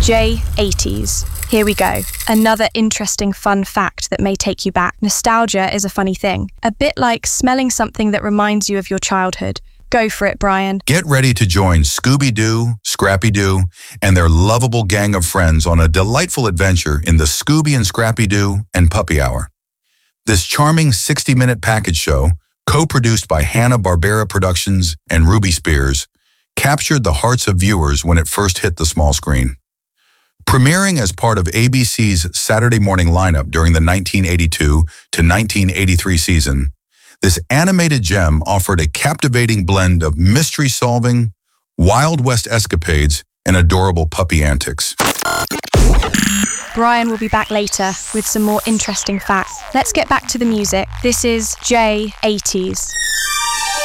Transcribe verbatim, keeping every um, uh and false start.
J eighties. Here we go. Another interesting fun fact that may take you back. Nostalgia is a funny thing. A bit like smelling something that reminds you of your childhood. Go for it, Brian. Get ready to join Scooby-Doo, Scrappy-Doo, and their lovable gang of friends on a delightful adventure in the Scooby and Scrappy-Doo and Puppy Hour. This charming sixty-minute package show, co-produced by Hanna-Barbera Productions and Ruby Spears, captured the hearts of viewers when it first hit the small screen. Premiering as part of A B C's Saturday morning lineup during the nineteen eighty-two to nineteen eighty-three season, this animated gem offered a captivating blend of mystery-solving, Wild West escapades, and adorable puppy antics. Brian will be back later with some more interesting facts. Let's get back to the music. This is J eighties.